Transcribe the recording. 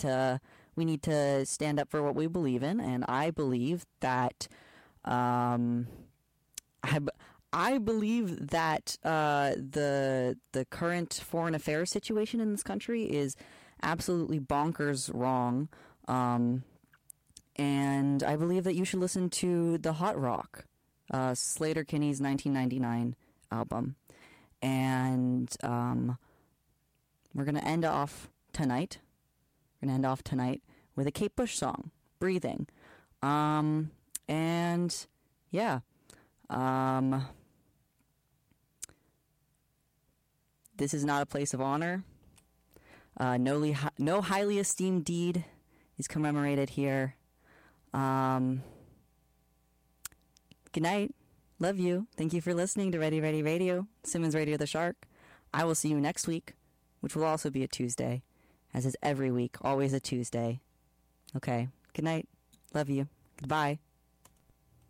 to stand up for what we believe in, and I believe that I believe that the current foreign affairs situation in this country is absolutely bonkers wrong, and I believe that you should listen to The Hot Rock, Sleater-Kinney's 1999 album, and we're gonna end off tonight. With a Kate Bush song, "Breathing," and yeah. This is not a place of honor. No highly esteemed deed is commemorated here. Good night. Love you. Thank you for listening to Ready Ready Radio, Simmons Radio the Shark. I will see you next week, which will also be a Tuesday, as is every week, always a Tuesday. Okay. Good night. Love you. Goodbye.